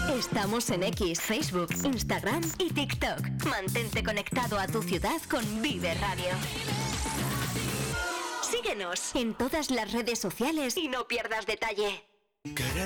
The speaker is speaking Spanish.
Estamos en X, Facebook, Instagram y TikTok. Mantente conectado a tu ciudad con Vive Radio. Síguenos en todas las redes sociales y no pierdas detalle. Querer